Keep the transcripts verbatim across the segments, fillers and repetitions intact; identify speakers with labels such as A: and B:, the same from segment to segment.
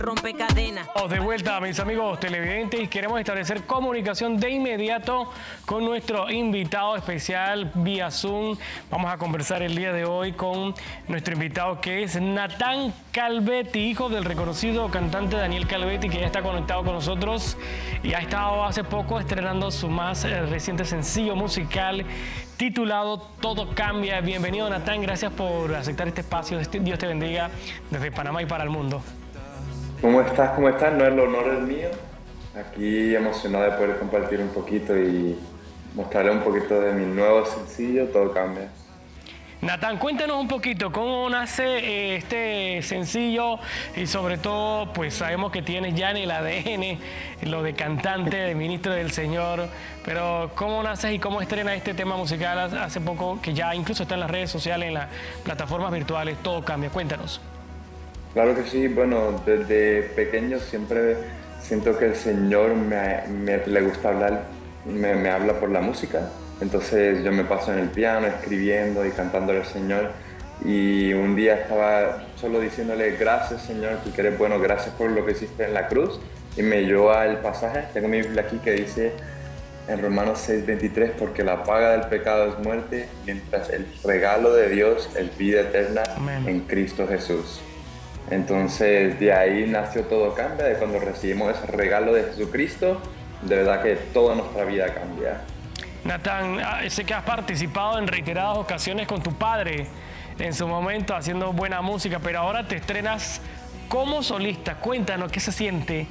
A: rompe cadenas.
B: De vuelta, mis amigos televidentes, y queremos establecer comunicación de inmediato con nuestro invitado especial vía Zoom. Vamos a conversar el día de hoy con nuestro invitado, que es Natán Calvetti, hijo del reconocido cantante Daniel Calvetti, que ya está conectado con nosotros y ha estado hace poco estrenando su más eh, reciente sencillo musical titulado Todo Cambia. Bienvenido, Natán, gracias por aceptar este espacio. Dios te bendiga desde Panamá y para el mundo.
C: ¿Cómo estás? ¿Cómo estás? No, el honor es mío. Aquí emocionado de poder compartir un poquito y mostrarle un poquito de mi nuevo sencillo, Todo Cambia.
B: Natán, cuéntanos un poquito cómo nace eh, este sencillo y sobre todo, pues sabemos que tienes ya en el A D N lo de cantante, de ministro del Señor, pero ¿cómo naces y cómo estrena este tema musical hace poco, que ya incluso está en las redes sociales, en las plataformas virtuales? Todo Cambia, cuéntanos.
C: Claro que sí, bueno, desde pequeño siempre siento que el Señor me, me le gusta hablar, me, me habla por la música. Entonces yo me paso en el piano escribiendo y cantándole al Señor, y un día estaba solo diciéndole gracias, Señor, tú que eres bueno, gracias por lo que hiciste en la cruz, y me llevó al pasaje, tengo mi Biblia aquí, que dice en Romanos seis veintitrés, porque la paga del pecado es muerte, mientras el regalo de Dios es vida eterna. Amén. En Cristo Jesús. Entonces de ahí nació Todo Cambia, de cuando recibimos ese regalo de Jesucristo, de verdad que toda nuestra vida cambia.
B: Natán, sé que has participado en reiteradas ocasiones con tu padre en su momento haciendo buena música, pero ahora te estrenas como solista. Cuéntanos, ¿qué se siente?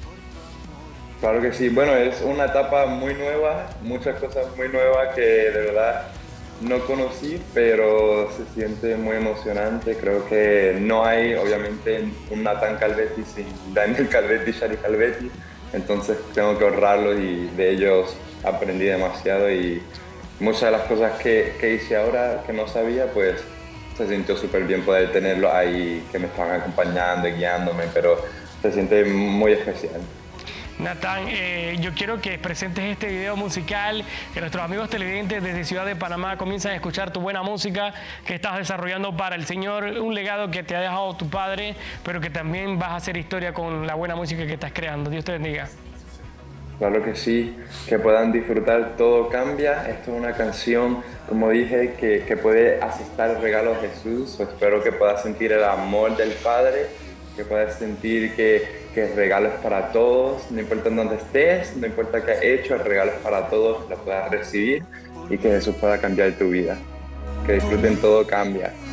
C: Claro que sí, bueno, es una etapa muy nueva, muchas cosas muy nuevas que de verdad no conocí, pero se siente muy emocionante. Creo que no hay, obviamente, un Natán Calvetti sin Daniel Calvetti y Shari Calvetti, entonces tengo que honrarlos, y de ellos aprendí demasiado, y muchas de las cosas que, que hice ahora que no sabía, pues se sintió súper bien poder tenerlos ahí, que me están acompañando y guiándome, pero se siente muy especial.
B: Natán, eh, yo quiero que presentes este video musical, que nuestros amigos televidentes desde Ciudad de Panamá comiencen a escuchar tu buena música que estás desarrollando para el Señor, un legado que te ha dejado tu padre, pero que también vas a hacer historia con la buena música que estás creando. Dios te bendiga.
C: Claro que sí, que puedan disfrutar Todo Cambia. Esto es una canción, como dije, que, que puede aceptar el regalo de Jesús. Espero que puedas sentir el amor del Padre, que puedas sentir que, que el regalo es para todos, no importa en dónde estés, no importa qué has hecho, el regalo es para todos, lo puedas recibir, y que Jesús pueda cambiar tu vida. Que disfruten Todo Cambia.